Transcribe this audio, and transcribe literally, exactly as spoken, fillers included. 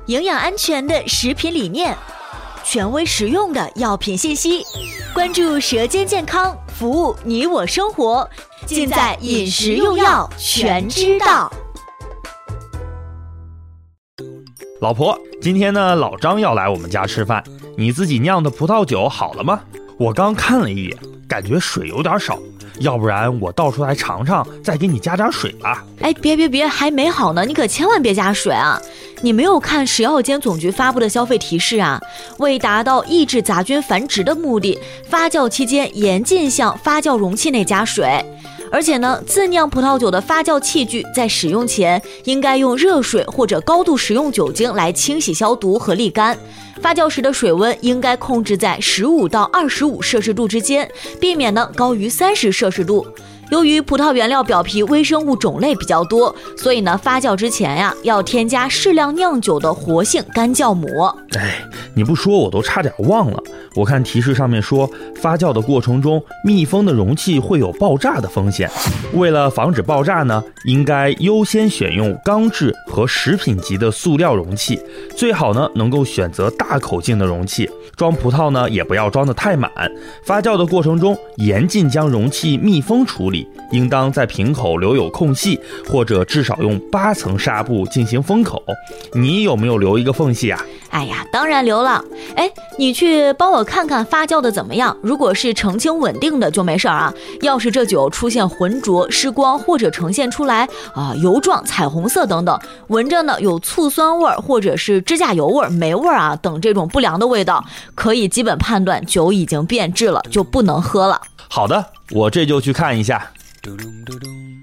营养安全的食品理念，权威实用的药品信息，关注舌尖健康，服务你我生活，尽在饮食用药全知道。 老婆，今天呢，老张要来我们家吃饭，你自己酿的葡萄酒好了吗？我刚看了一眼，感觉水有点少，要不然我倒出来尝尝，再给你加点水吧。 哎，别别别，还没好呢，你可千万别加水啊！你没有看食药监总局发布的消费提示啊？为达到抑制杂菌繁殖的目的，发酵期间严禁向发酵容器内加水。而且呢，自酿葡萄酒的发酵器具在使用前应该用热水或者高度食用酒精来清洗消毒和沥干。发酵时的水温应该控制在十五到二十五摄氏度之间，避免呢高于三十摄氏度。由于葡萄原料表皮微生物种类比较多，所以呢发酵之前呀要添加适量酿酒的活性干酵母。 哎，你不说我都差点忘了。我看提示上面说，发酵的过程中密封的容器会有爆炸的风险。为了防止爆炸呢，应该优先选用钢制和食品级的塑料容器，最好呢能够选择大口径的容器。装葡萄呢也不要装得太满。发酵的过程中严禁将容器密封处理，应当在瓶口留有空隙，或者至少用八层纱布进行封口。你有没有留一个缝隙啊？ 哎呀，当然留了。哎，你去帮我看看发酵的怎么样，如果是澄清稳定的就没事啊。要是这酒出现浑浊、失光，或者呈现出来啊、呃、油状、彩虹色等等，闻着呢有醋酸味或者是指甲油味、霉味啊等这种不良的味道，可以基本判断酒已经变质了，就不能喝了。 好的，我这就去看一下。 嘟咚嘟咚